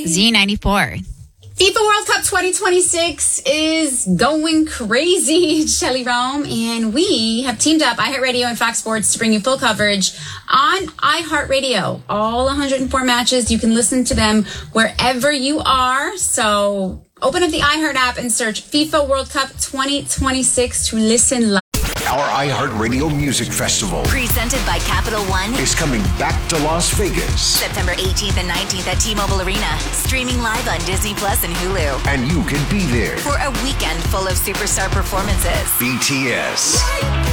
Z94. FIFA World Cup 2026 is going crazy, Shelly Rome, and we have teamed up, iHeartRadio and Fox Sports, to bring you full coverage on iHeartRadio. All 104 matches, you can listen to them wherever you are. So open up the iHeart app and search FIFA World Cup 2026 to listen live. Our iHeartRadio Music Festival, presented by Capital One, is coming back to Las Vegas. September 18th and 19th at T-Mobile Arena. Streaming live on Disney Plus and Hulu. And you can be there for a weekend full of superstar performances. BTS,